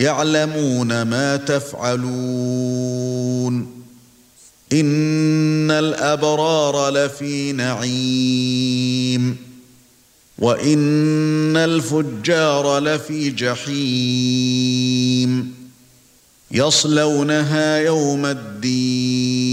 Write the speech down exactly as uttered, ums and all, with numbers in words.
يعلمون ما تفعلون إن الأبرار لفي نعيم وإن الفجار لفي جحيم يصلونها يوم الدين